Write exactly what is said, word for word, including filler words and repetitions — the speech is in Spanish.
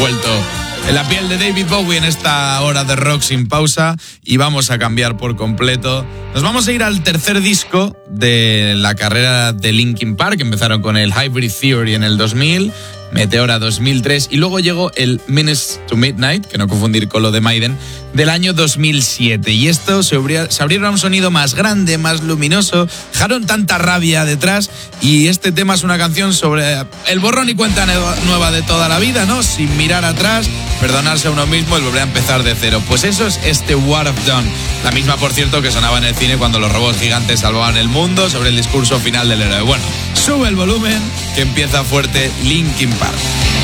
vuelto en la piel de David Bowie en esta hora de rock sin pausa y vamos a cambiar por completo. Nos vamos a ir al tercer disco de la carrera de Linkin Park. Empezaron con el Hybrid Theory en el dos mil, Meteora dos mil tres y luego llegó el Minutes to Midnight, que no confundir con lo de Maiden, del año dos mil siete. Y esto se, abría, se abriera un sonido más grande, más luminoso, dejaron tanta rabia detrás y este tema es una canción sobre el borrón y cuenta nueva de toda la vida, ¿no? Sin mirar atrás, perdonarse a uno mismo y volver a empezar de cero. Pues eso es este What I've Done. La misma, por cierto, que sonaba en el cine cuando los robots gigantes salvaban el mundo sobre el discurso final del héroe. Bueno, sube el volumen que empieza fuerte Linkin Park.